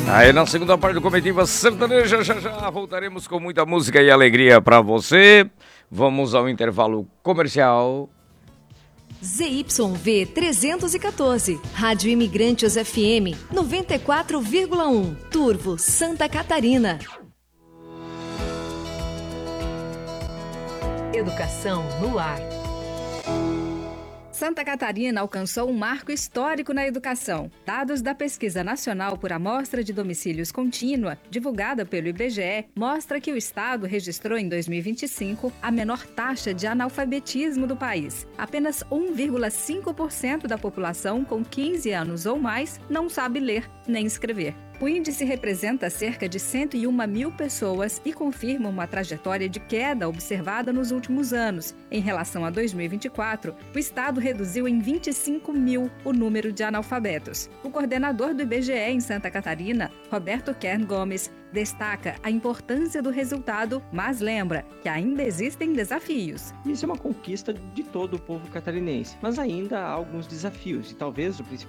Aí na segunda parte do Comitiva Sertaneja, já voltaremos com muita música e alegria pra você. Vamos ao intervalo comercial. ZYV 314, Rádio Imigrantes FM 94,1, Turvo, Santa Catarina. Educação no ar. Santa Catarina alcançou um marco histórico na educação. Dados da Pesquisa Nacional por Amostra de Domicílios Contínua, divulgada pelo IBGE, mostra que o estado registrou em 2025 a menor taxa de analfabetismo do país. Apenas 1,5% da população com 15 anos ou mais não sabe ler nem escrever. O índice representa cerca de 101 mil pessoas e confirma uma trajetória de queda observada nos últimos anos. Em relação a 2024, o estado reduziu em 25 mil o número de analfabetos. O coordenador do IBGE em Santa Catarina, Roberto Kern Gomes, destaca a importância do resultado, mas lembra que ainda existem desafios. Isso é uma conquista de todo o povo catarinense, mas ainda há alguns desafios, e talvez o principal